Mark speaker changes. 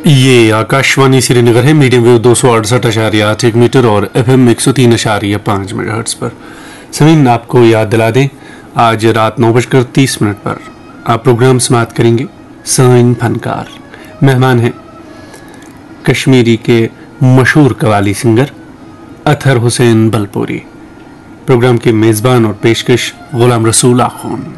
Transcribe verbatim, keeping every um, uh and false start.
Speaker 1: ये आकाशवाणी श्रीनगर है। Medium wave दो सौ अड़सठ अशारिया आठ एक मीटर और एफ एम एक सौ तीन अशारिया पाँच मेगाहर्ट्ज पर। समीन आपको याद दिला दें, आज रात नौ बजकर तीस मिनट पर आप प्रोग्राम समाप्त करेंगे साइन फनकार। मेहमान हैं कश्मीरी के मशहूर कवाली सिंगर अतहर हुसैन बलपोरी। प्रोग्राम के मेज़बान और पेशकश गुलाम रसूल आखून।